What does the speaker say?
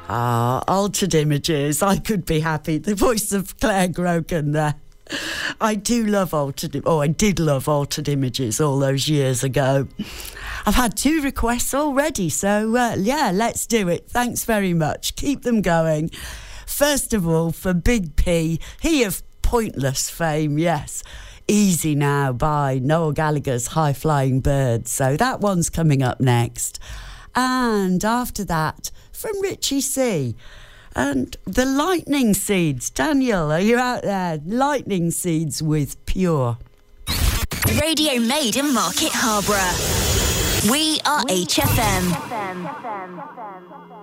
Altered Images. I could be happy. The voice of Claire Grogan there. I did love Altered Images all those years ago. I've had 2 requests already, so let's do it. Thanks very much. Keep them going. First of all, for Big P, he of Pointless fame, yes. Easy Now by Noel Gallagher's High Flying Birds. So that one's coming up next. And after that, from Richie C. And the Lightning Seeds. Daniel, are you out there? Lightning Seeds with Pure. Radio made in Market Harborough. We are HFM.